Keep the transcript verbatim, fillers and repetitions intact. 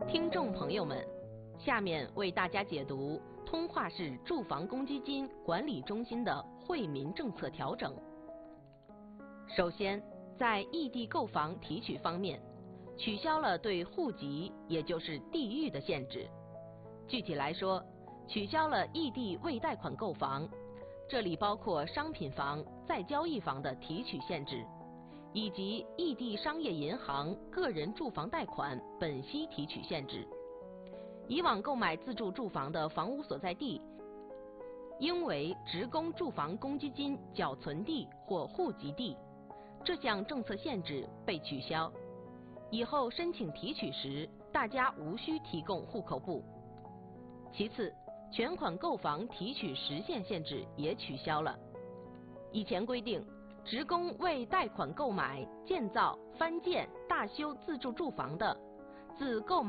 听众朋友们，下面为大家解读通化市住房公积金管理中心的惠民政策调整。首先，在异地购房提取方面，取消了对户籍，也就是地域的限制。具体来说，取消了异地未贷款购房，这里包括商品房、再交易房的提取限制，以及异地商业银行个人住房贷款本息提取限制。以往购买自住住房的房屋所在地应为职工住房公积金缴存地或户籍地，这项政策限制被取消。以后申请提取时，大家无需提供户口簿。其次，全款购房提取时限限制也取消了。以前规定，职工为贷款购买、建造、翻建、大修自住住房的，自购买